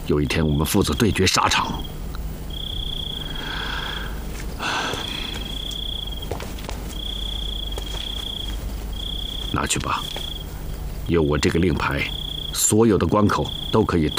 有一天我们父子对决沙场。拿去吧，有我这个令牌，所有的关口都可以